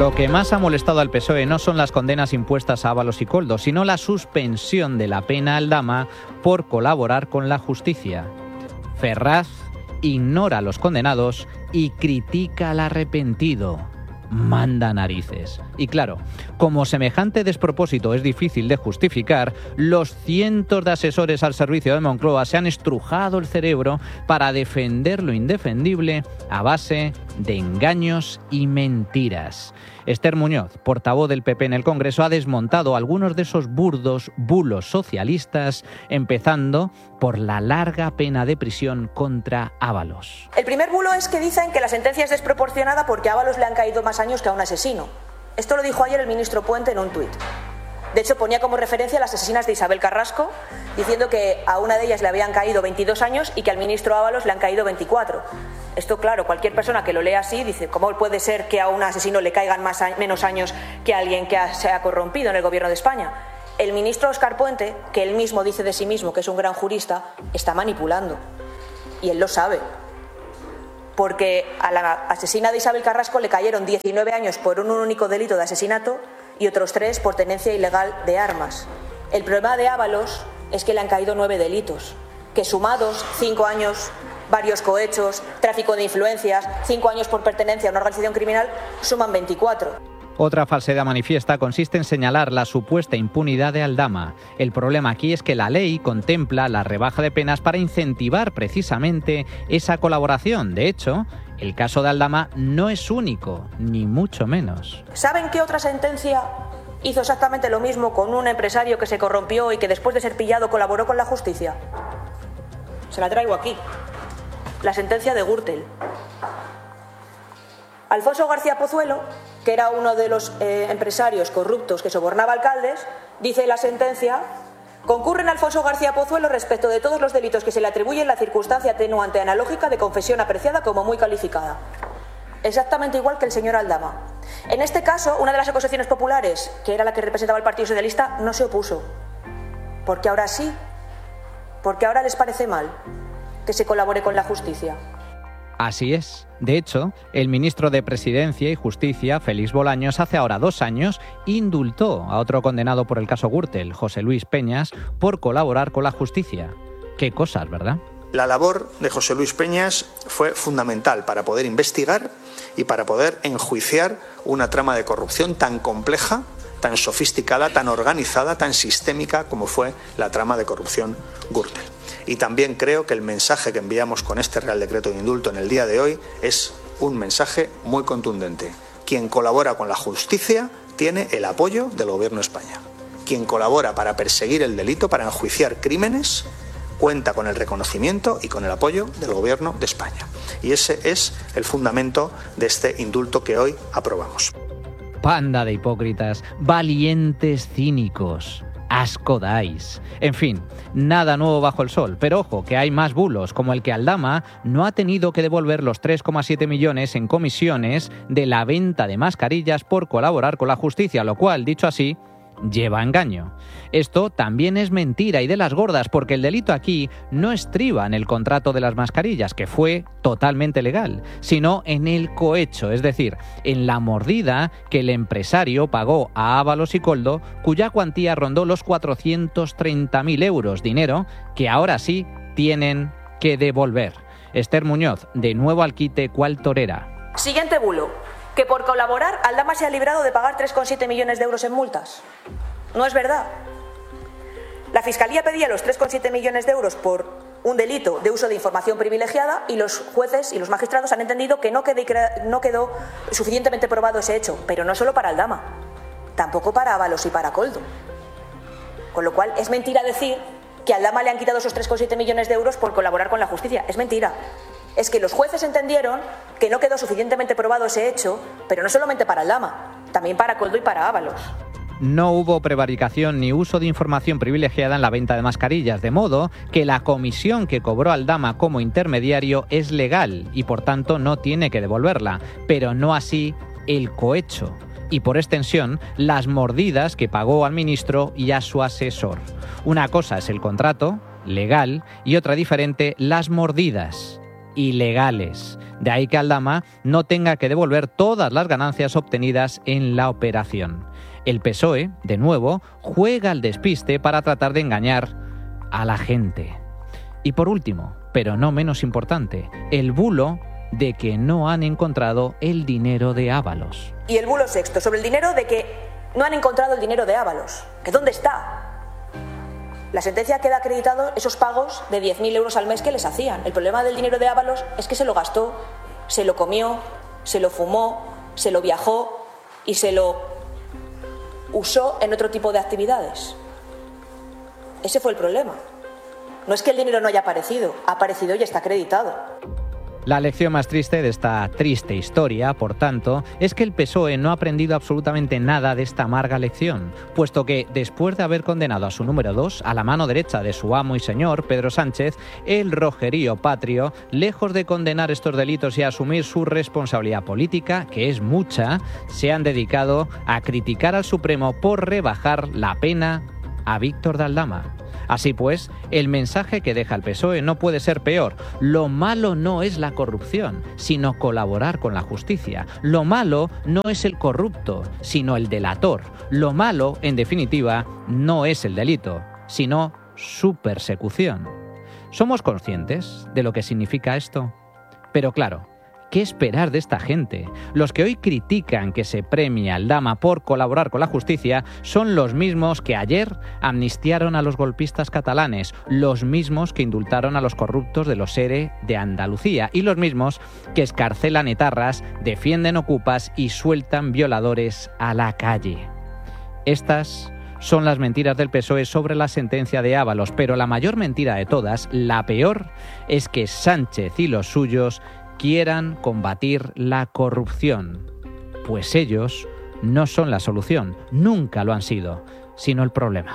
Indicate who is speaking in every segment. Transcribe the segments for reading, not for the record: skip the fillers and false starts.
Speaker 1: Lo que más ha molestado al PSOE no son las condenas impuestas a Ábalos y Koldo, sino la suspensión de la pena a Aldama por colaborar con la justicia. Ferraz ignora a los condenados y critica al arrepentido. Manda narices. Y claro, como semejante despropósito es difícil de justificar, los cientos de asesores al servicio de Moncloa se han estrujado el cerebro para defender lo indefendible a base de engaños y mentiras. Esther Muñoz, portavoz del PP en el Congreso, ha desmontado algunos de esos burdos bulos socialistas, empezando por la larga pena de prisión contra Ábalos.
Speaker 2: El primer bulo es que dicen que la sentencia es desproporcionada porque a Ábalos le han caído más años que a un asesino. Esto lo dijo ayer el ministro Puente en un tuit. De hecho, ponía como referencia a las asesinas de Isabel Carrasco, diciendo que a una de ellas le habían caído 22 años y que al ministro Ábalos le han caído 24. Esto, claro, cualquier persona que lo lea así dice, ¿cómo puede ser que a un asesino le caigan menos años que a alguien que se ha corrompido en el gobierno de España? El ministro Óscar Puente, que él mismo dice de sí mismo que es un gran jurista, está manipulando. Y él lo sabe. Porque a la asesina de Isabel Carrasco le cayeron 19 años por un único delito de asesinato y otros 3 por tenencia ilegal de armas. El problema de Ábalos es que le han caído 9 delitos, que sumados 5 años, varios cohechos, tráfico de influencias, 5 años por pertenencia a una organización criminal, suman 24.
Speaker 1: Otra falsedad manifiesta consiste en señalar la supuesta impunidad de Aldama. El problema aquí es que la ley contempla la rebaja de penas para incentivar precisamente esa colaboración. De hecho, el caso de Aldama no es único, ni mucho menos.
Speaker 2: ¿Saben qué otra sentencia hizo exactamente lo mismo con un empresario que se corrompió y que después de ser pillado colaboró con la justicia? Se la traigo aquí. La sentencia de Gürtel. Alfonso García Pozuelo, que era uno de los empresarios corruptos que sobornaba alcaldes, dice la sentencia: concurre en Alfonso García Pozuelo respecto de todos los delitos que se le atribuyen la circunstancia atenuante analógica de confesión apreciada como muy calificada. Exactamente igual que el señor Aldama. En este caso, una de las acusaciones populares, que era la que representaba el Partido Socialista, no se opuso. Porque ahora sí, porque ahora les parece mal que se colabore con la justicia.
Speaker 1: Así es. De hecho, el ministro de Presidencia y Justicia, Félix Bolaños, hace ahora 2 años indultó a otro condenado por el caso Gürtel, José Luis Peñas, por colaborar con la justicia. Qué cosas, ¿verdad?
Speaker 3: La labor de José Luis Peñas fue fundamental para poder investigar y para poder enjuiciar una trama de corrupción tan compleja, tan sofisticada, tan organizada, tan sistémica como fue la trama de corrupción Gürtel. Y también creo que el mensaje que enviamos con este Real Decreto de Indulto en el día de hoy es un mensaje muy contundente. Quien colabora con la justicia tiene el apoyo del Gobierno de España. Quien colabora para perseguir el delito, para enjuiciar crímenes, cuenta con el reconocimiento y con el apoyo del Gobierno de España. Y ese es el fundamento de este indulto que hoy aprobamos.
Speaker 1: Panda de hipócritas, valientes cínicos. Asco dais. En fin, nada nuevo bajo el sol, pero ojo, que hay más bulos, como el que Aldama no ha tenido que devolver los 3,7 millones en comisiones de la venta de mascarillas por colaborar con la justicia, lo cual, dicho así, lleva engaño. Esto también es mentira y de las gordas, porque el delito aquí no estriba en el contrato de las mascarillas, que fue totalmente legal, sino en el cohecho, es decir, en la mordida que el empresario pagó a Ábalos y Koldo, cuya cuantía rondó los 430.000 euros, dinero que ahora sí tienen que devolver. Esther Muñoz, de nuevo al quite, ¿cuál torera?
Speaker 2: Siguiente bulo. Que por colaborar Aldama se ha librado de pagar 3,7 millones de euros en multas. No es verdad. La Fiscalía pedía los 3,7 millones de euros por un delito de uso de información privilegiada y los jueces y los magistrados han entendido que no quedó suficientemente probado ese hecho, pero no solo para Aldama, tampoco para Ábalos y para Koldo. Con lo cual es mentira decir que a Aldama le han quitado esos 3,7 millones de euros por colaborar con la justicia. Es mentira. Es que los jueces entendieron que no quedó suficientemente probado ese hecho, pero no solamente para Aldama, también para Koldo y para Ábalos.
Speaker 1: No hubo prevaricación ni uso de información privilegiada en la venta de mascarillas, de modo que la comisión que cobró Aldama como intermediario es legal y por tanto no tiene que devolverla, pero no así el cohecho y por extensión las mordidas que pagó al ministro y a su asesor. Una cosa es el contrato, legal, y otra diferente, las mordidas. ilegales. De ahí que Aldama no tenga que devolver todas las ganancias obtenidas en la operación. El PSOE, de nuevo, juega al despiste para tratar de engañar a la gente. Y por último, pero no menos importante, el bulo de que no han encontrado el dinero de Ábalos.
Speaker 2: Y el bulo sexto, sobre el dinero de que no han encontrado el dinero de Ábalos. ¿Que dónde está? La sentencia queda acreditado esos pagos de 10.000 euros al mes que les hacían. El problema del dinero de Ábalos es que se lo gastó, se lo comió, se lo fumó, se lo viajó y se lo usó en otro tipo de actividades. Ese fue el problema. No es que el dinero no haya aparecido, ha aparecido y está acreditado.
Speaker 1: La lección más triste de esta triste historia, por tanto, es que el PSOE no ha aprendido absolutamente nada de esta amarga lección, puesto que, después de haber condenado a su número 2, a la mano derecha de su amo y señor, Pedro Sánchez, el rojerío patrio, lejos de condenar estos delitos y asumir su responsabilidad política, que es mucha, se han dedicado a criticar al Supremo por rebajar la pena a Víctor de Aldama. Así pues, el mensaje que deja el PSOE no puede ser peor. Lo malo no es la corrupción, sino colaborar con la justicia. Lo malo no es el corrupto, sino el delator. Lo malo, en definitiva, no es el delito, sino su persecución. ¿Somos conscientes de lo que significa esto? Pero claro, ¿qué esperar de esta gente? Los que hoy critican que se premie a Aldama por colaborar con la justicia son los mismos que ayer amnistiaron a los golpistas catalanes, los mismos que indultaron a los corruptos de los ERE de Andalucía y los mismos que excarcelan etarras, defienden ocupas y sueltan violadores a la calle. Estas son las mentiras del PSOE sobre la sentencia de Ábalos, pero la mayor mentira de todas, la peor, es que Sánchez y los suyos quieran combatir la corrupción, pues ellos no son la solución, nunca lo han sido, sino el problema.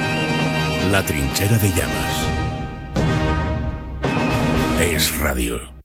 Speaker 4: La trinchera de llamas. Es radio.